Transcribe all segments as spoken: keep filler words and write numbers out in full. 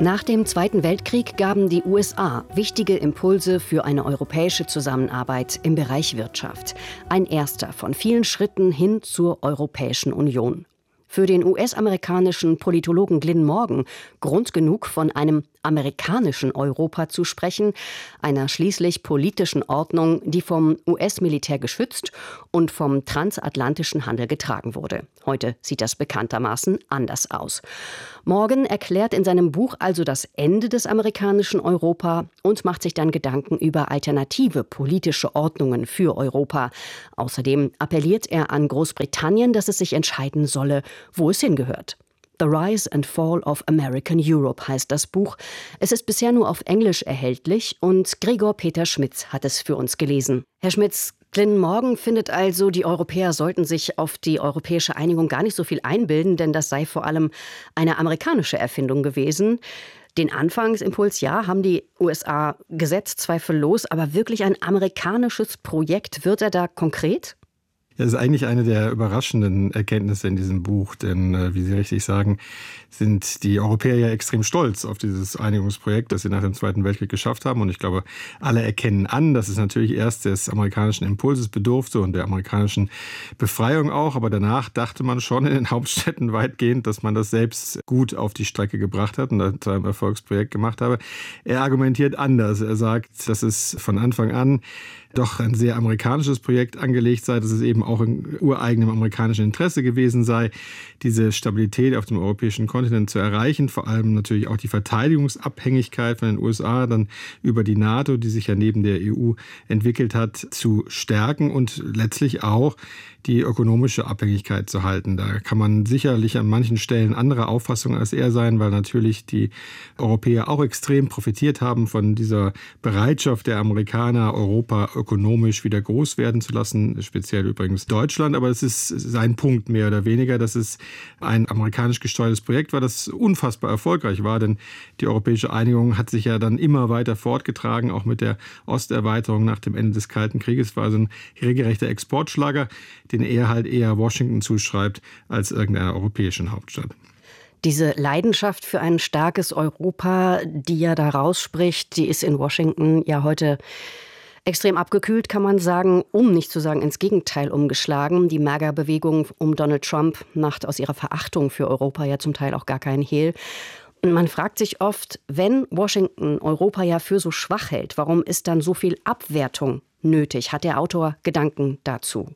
Nach dem Zweiten Weltkrieg gaben die U S A wichtige Impulse für eine europäische Zusammenarbeit im Bereich Wirtschaft. Ein erster von vielen Schritten hin zur Europäischen Union. Für den U S-amerikanischen Politologen Glyn Morgan Grund genug, von einem amerikanischen Europa zu sprechen, einer schließlich politischen Ordnung, die vom U S-Militär geschützt und vom transatlantischen Handel getragen wurde. Heute sieht das bekanntermaßen anders aus. Morgan erklärt in seinem Buch also das Ende des amerikanischen Europa und macht sich dann Gedanken über alternative politische Ordnungen für Europa. Außerdem appelliert er an Großbritannien, dass es sich entscheiden solle, wo es hingehört. The Rise and Fall of American Europe heißt das Buch. Es ist bisher nur auf Englisch erhältlich und Gregor Peter Schmitz hat es für uns gelesen. Herr Schmitz, Glyn Morgan findet also, die Europäer sollten sich auf die europäische Einigung gar nicht so viel einbilden, denn das sei vor allem eine amerikanische Erfindung gewesen. Den Anfangsimpuls, ja, haben die U S A gesetzt, zweifellos, aber wirklich ein amerikanisches Projekt. Wird er da konkret? Das ist eigentlich eine der überraschenden Erkenntnisse in diesem Buch, denn äh, wie Sie richtig sagen, sind die Europäer ja extrem stolz auf dieses Einigungsprojekt, das sie nach dem Zweiten Weltkrieg geschafft haben. Und ich glaube, alle erkennen an, dass es natürlich erst des amerikanischen Impulses bedurfte und der amerikanischen Befreiung auch. Aber danach dachte man schon in den Hauptstädten weitgehend, dass man das selbst gut auf die Strecke gebracht hat und das ein Erfolgsprojekt gemacht habe. Er argumentiert anders. Er sagt, dass es von Anfang an doch ein sehr amerikanisches Projekt angelegt sei, dass es eben auch in ureigenem amerikanischen Interesse gewesen sei, diese Stabilität auf dem europäischen Kontinent zu erreichen, vor allem natürlich auch die Verteidigungsabhängigkeit von den U S A dann über die NATO, die sich ja neben der E U entwickelt hat, zu stärken und letztlich auch die ökonomische Abhängigkeit zu halten. Da kann man sicherlich an manchen Stellen anderer Auffassung als er sein, weil natürlich die Europäer auch extrem profitiert haben von dieser Bereitschaft der Amerikaner, Europa ökonomisch wieder groß werden zu lassen, speziell übrigens Deutschland. Aber es ist sein Punkt mehr oder weniger, dass es ein amerikanisch gesteuertes Projekt war, das unfassbar erfolgreich war, denn die europäische Einigung hat sich ja dann immer weiter fortgetragen, auch mit der Osterweiterung nach dem Ende des Kalten Krieges, war so ein regelrechter Exportschlager, den er halt eher Washington zuschreibt als irgendeiner europäischen Hauptstadt. Diese Leidenschaft für ein starkes Europa, die er da rausspricht, die ist in Washington ja heute extrem abgekühlt, kann man sagen, um nicht zu sagen ins Gegenteil umgeschlagen. Die MAGA-Bewegung um Donald Trump macht aus ihrer Verachtung für Europa ja zum Teil auch gar keinen Hehl. Und man fragt sich oft, wenn Washington Europa ja für so schwach hält, warum ist dann so viel Abwertung nötig? Hat der Autor Gedanken dazu?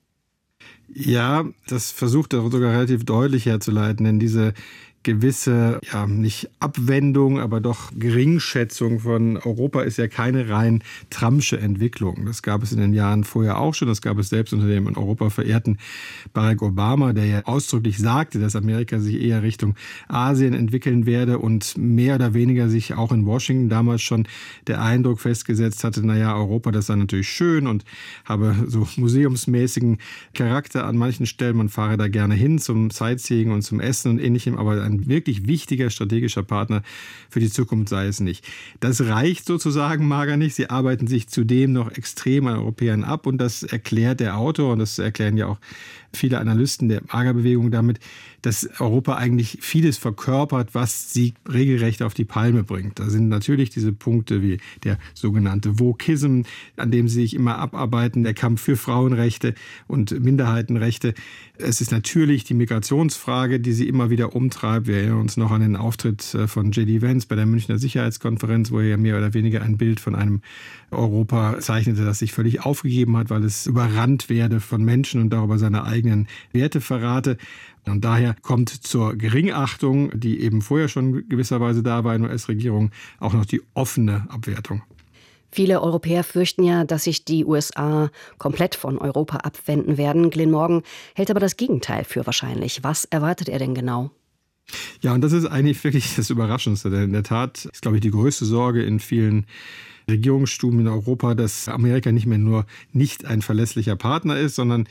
Ja, das versucht er sogar relativ deutlich herzuleiten, denn diese gewisse, ja, nicht Abwendung, aber doch Geringschätzung von Europa ist ja keine rein Trumpsche Entwicklung. Das gab es in den Jahren vorher auch schon. Das gab es selbst unter dem in Europa verehrten Barack Obama, der ja ausdrücklich sagte, dass Amerika sich eher Richtung Asien entwickeln werde und mehr oder weniger sich auch in Washington damals schon der Eindruck festgesetzt hatte, naja, Europa, das sei natürlich schön und habe so museumsmäßigen Charakter an manchen Stellen. Man fahre da gerne hin zum Sightseeing und zum Essen und Ähnlichem, aber ein wirklich wichtiger strategischer Partner für die Zukunft sei es nicht. Das reicht sozusagen Mager nicht. Sie arbeiten sich zudem noch extrem an Europäern ab und das erklärt der Autor und das erklären ja auch viele Analysten der Magerbewegung damit, dass Europa eigentlich vieles verkörpert, was sie regelrecht auf die Palme bringt. Da sind natürlich diese Punkte wie der sogenannte Wokism, an dem sie sich immer abarbeiten, der Kampf für Frauenrechte und Minderheitenrechte. Es ist natürlich die Migrationsfrage, die sie immer wieder umtreibt. Wir erinnern uns noch an den Auftritt von J D Vance bei der Münchner Sicherheitskonferenz, wo er ja mehr oder weniger ein Bild von einem Europa zeichnete, das sich völlig aufgegeben hat, weil es überrannt werde von Menschen und darüber seine eigenen Werte verrate. Und daher kommt zur Geringachtung, die eben vorher schon gewisserweise da war in der U S-Regierung, auch noch die offene Abwertung. Viele Europäer fürchten ja, dass sich die U S A komplett von Europa abwenden werden. Glyn Morgan hält aber das Gegenteil für wahrscheinlich. Was erwartet er denn genau? Ja, und das ist eigentlich wirklich das Überraschendste. Denn in der Tat ist, glaube ich, die größte Sorge in vielen Regierungsstuben in Europa, dass Amerika nicht mehr nur nicht ein verlässlicher Partner ist, sondern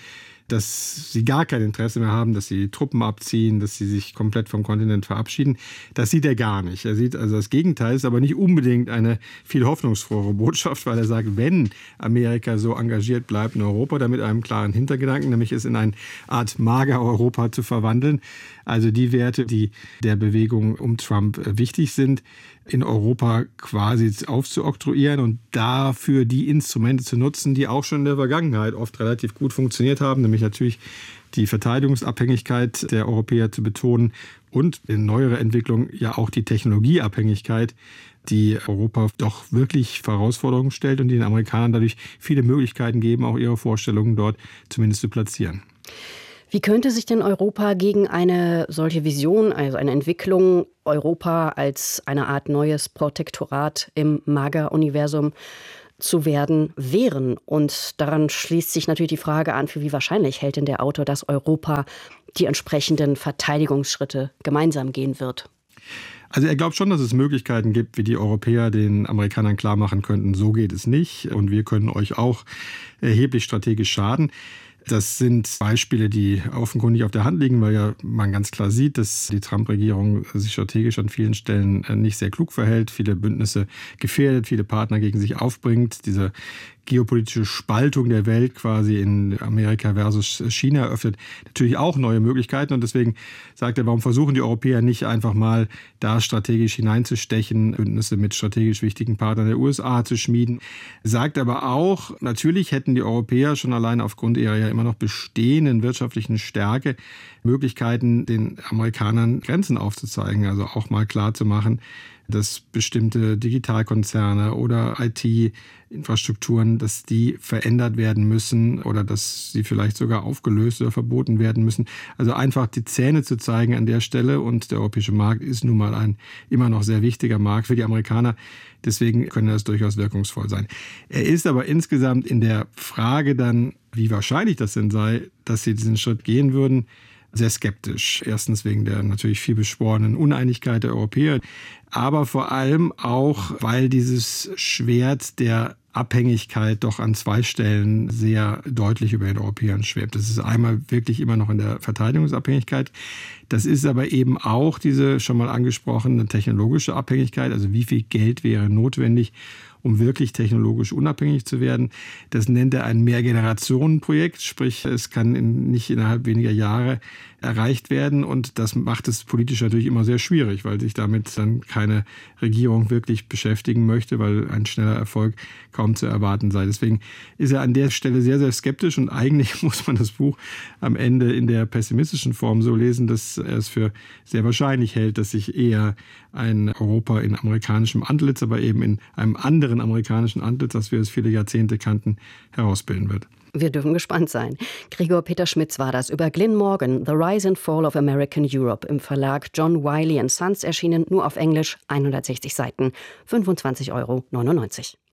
dass sie gar kein Interesse mehr haben, dass sie Truppen abziehen, dass sie sich komplett vom Kontinent verabschieden. Das sieht er gar nicht. Er sieht also das Gegenteil, ist aber nicht unbedingt eine viel hoffnungsfrohere Botschaft, weil er sagt, wenn Amerika so engagiert bleibt in Europa, dann mit einem klaren Hintergedanken, nämlich es in eine Art Mager-Europa zu verwandeln. Also die Werte, die der Bewegung um Trump wichtig sind, in Europa quasi aufzuoktroyieren und dafür die Instrumente zu nutzen, die auch schon in der Vergangenheit oft relativ gut funktioniert haben, nämlich natürlich die Verteidigungsabhängigkeit der Europäer zu betonen und in neuerer Entwicklung ja auch die Technologieabhängigkeit, die Europa doch wirklich Herausforderungen stellt und die den Amerikanern dadurch viele Möglichkeiten geben, auch ihre Vorstellungen dort zumindest zu platzieren. Wie könnte sich denn Europa gegen eine solche Vision, also eine Entwicklung Europa als eine Art neues Protektorat im Mager-Universum zu werden, wehren? Und daran schließt sich natürlich die Frage an, für wie wahrscheinlich hält denn der Autor, dass Europa die entsprechenden Verteidigungsschritte gemeinsam gehen wird? Also er glaubt schon, dass es Möglichkeiten gibt, wie die Europäer den Amerikanern klar machen könnten, so geht es nicht und wir können euch auch erheblich strategisch schaden. Das sind Beispiele, die offenkundig auf der Hand liegen, weil ja man ganz klar sieht, dass die Trump-Regierung sich strategisch an vielen Stellen nicht sehr klug verhält, viele Bündnisse gefährdet, viele Partner gegen sich aufbringt. Diese geopolitische Spaltung der Welt quasi in Amerika versus China eröffnet natürlich auch neue Möglichkeiten. Und deswegen sagt er, warum versuchen die Europäer nicht einfach mal da strategisch hineinzustechen, Bündnisse mit strategisch wichtigen Partnern der U S A zu schmieden. Sagt aber auch, natürlich hätten die Europäer schon allein aufgrund ihrer ja immer noch bestehenden wirtschaftlichen Stärke Möglichkeiten, den Amerikanern Grenzen aufzuzeigen, also auch mal klar zu machen, dass bestimmte Digitalkonzerne oder I T-Infrastrukturen, dass die verändert werden müssen oder dass sie vielleicht sogar aufgelöst oder verboten werden müssen. Also einfach die Zähne zu zeigen an der Stelle. Und der europäische Markt ist nun mal ein immer noch sehr wichtiger Markt für die Amerikaner. Deswegen könnte das durchaus wirkungsvoll sein. Er ist aber insgesamt in der Frage dann, wie wahrscheinlich das denn sei, dass sie diesen Schritt gehen würden, sehr skeptisch. Erstens wegen der natürlich viel beschworenen Uneinigkeit der Europäer, aber vor allem auch, weil dieses Schwert der Abhängigkeit doch an zwei Stellen sehr deutlich über den Europäern schwebt. Das ist einmal wirklich immer noch in der Verteidigungsabhängigkeit. Das ist aber eben auch diese schon mal angesprochene technologische Abhängigkeit. Also wie viel Geld wäre notwendig, um wirklich technologisch unabhängig zu werden. Das nennt er ein Mehrgenerationenprojekt, sprich es kann in, nicht innerhalb weniger Jahre erreicht werden und das macht es politisch natürlich immer sehr schwierig, weil sich damit dann keine Regierung wirklich beschäftigen möchte, weil ein schneller Erfolg kaum zu erwarten sei. Deswegen ist er an der Stelle sehr, sehr skeptisch und eigentlich muss man das Buch am Ende in der pessimistischen Form so lesen, dass er es für sehr wahrscheinlich hält, dass sich eher ein Europa in amerikanischem Antlitz, aber eben in einem anderen amerikanischen Antlitz, das wir es viele Jahrzehnte kannten, herausbilden wird. Wir dürfen gespannt sein. Gregor Peter-Schmitz war das über Glyn Morgan, The Rise and Fall of American Europe im Verlag John Wiley and Sons, erschienen nur auf Englisch, hundertsechzig Seiten, fünfundzwanzig Euro neunundneunzig.